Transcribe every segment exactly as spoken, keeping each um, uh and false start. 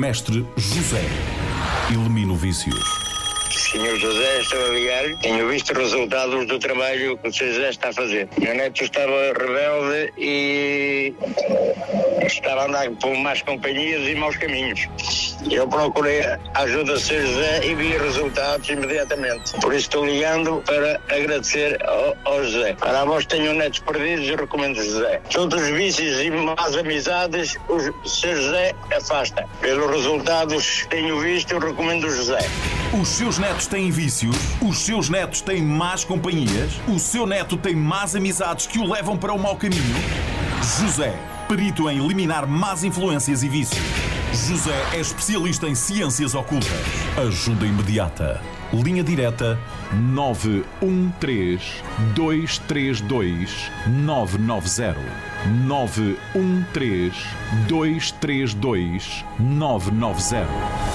Mestre José. Elimina o vício. senhor José, estou a ligar. Tenho visto resultados do trabalho que o senhor José está a fazer. Meu neto estava rebelde e estava a andar por más companhias e maus caminhos. Eu procurei a ajuda do senhor José e vi resultados imediatamente. Por isso estou ligando para agradecer ao, ao José. Para vós que tenham netos perdidos, eu recomendo José. Todos os vícios e más amizades, o senhor José afasta. Pelos resultados que tenho visto, eu recomendo o José. Os seus netos têm vícios? Os seus netos têm más companhias? O seu neto tem más amizades que o levam para o mau caminho? José, perito em eliminar más influências e vícios. José é especialista em ciências ocultas. Ajuda imediata. Linha direta nove um três, dois três dois, nove nove zero. nove um três, dois três dois, nove nove zero.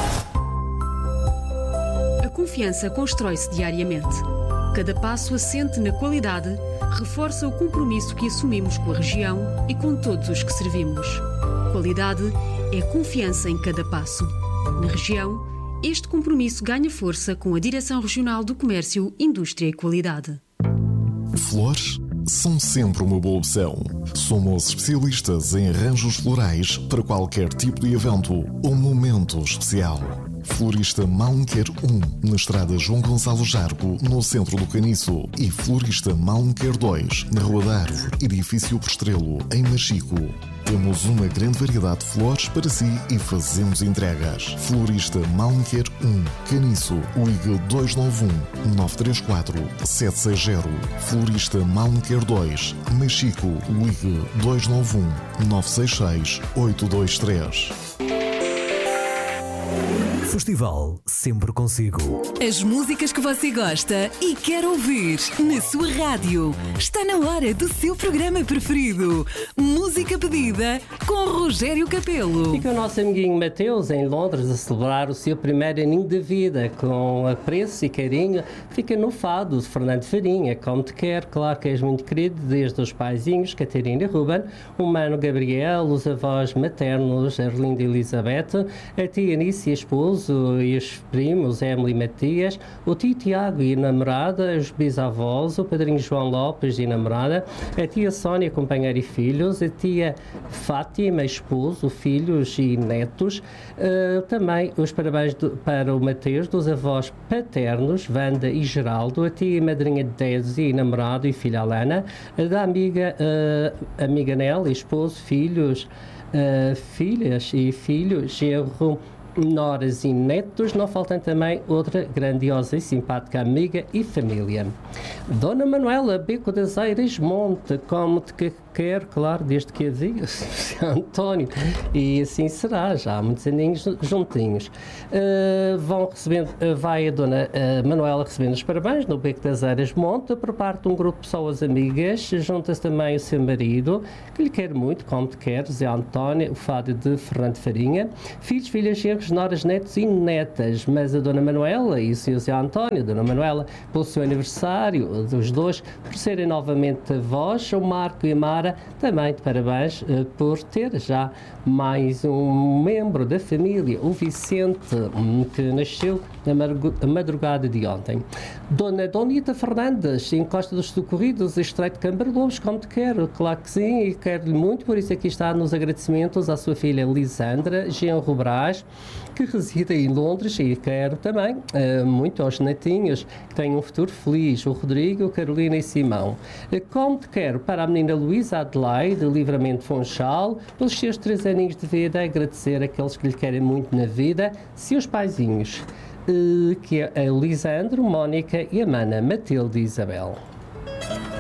A confiança constrói-se diariamente. Cada passo assente na qualidade reforça o compromisso que assumimos com a região e com todos os que servimos. Qualidade é confiança em cada passo. Na região, este compromisso ganha força com a Direção Regional do Comércio, Indústria e Qualidade. Flores são sempre uma boa opção. Somos especialistas em arranjos florais para qualquer tipo de evento ou momento especial. Florista Malmquer um, na estrada João Gonçalo Jargo, no centro do Caniço. E Florista Malmquer dois, na Rua da Árvore, edifício Postrelo, em Machico. Temos uma grande variedade de flores para si e fazemos entregas. Florista Malmquer um, Caniço, ligue dois nove um, nove três quatro, sete seis zero. Florista Malmquer dois, Machico, ligue dois nove um, nove seis seis, oito dois três. Festival sempre consigo. As músicas que você gosta e quer ouvir na sua rádio. Está na hora do seu programa preferido. Música pedida com Rogério Capelo. Fica o nosso amiguinho Mateus em Londres a celebrar o seu primeiro aninho de vida com apreço e carinho. Fica no fado de Fernando Farinha, como te quer. Claro que és muito querido, desde os paizinhos Catarina e Ruben, o mano Gabriel, os avós maternos Arlindo e Elizabeth, a tia Anice e a esposa e os primos Emily e Matias, o tio Tiago e a namorada, os bisavós, o padrinho João Lopes e a namorada, a tia Sónia, companheira e filhos, a tia Fátima, esposo, filhos e netos, uh, também os parabéns do, para o Mateus, dos avós paternos, Wanda e Geraldo, a tia e madrinha Desi e namorado e filha Alana, a da amiga, uh, amiga Nela, esposo, filhos, uh, filhas e filhos, genro, noras e netos, não faltam também outra grandiosa e simpática amiga e família. Dona Manuela Beco das Eiras Monte, como te quer, claro, desde que a diga, António, e assim será, já há muitos aninhos juntinhos. Uh, vão recebendo, uh, vai a Dona uh, Manuela recebendo os parabéns no Beco das Eiras Monte, por parte de um grupo de pessoas amigas, junta-se também o seu marido, que lhe quer muito, como te quer, Zé António, o fado de Fernando Farinha, filhos, filhas, genros, noras, netos e netas, mas a Dona Manuela e o senhor Zé António, a Dona Manuela, pelo seu aniversário, dos dois, por serem novamente avós, o Marco e a Mara, também de parabéns uh, por ter já mais um membro da família, o Vicente, um, que nasceu na madrugada de ontem. Dona Donita Fernandes, em Costa dos Socorridos, Estreito de Cambarlobos, como te quero, claro que sim, e quero-lhe muito, por isso aqui está nos agradecimentos à sua filha Lisandra, Genro Brás, que reside em Londres, e quero também uh, muito aos netinhos que tenham um futuro feliz, o Rodrigo, Carolina e Simão. Uh, como te quero para a menina Luísa Adelaide, de Livramento Funchal, pelos seus três aninhos de vida, agradecer aqueles que lhe querem muito na vida, seus paizinhos, uh, que é a Lisandro, Mónica e a mana Matilde e Isabel.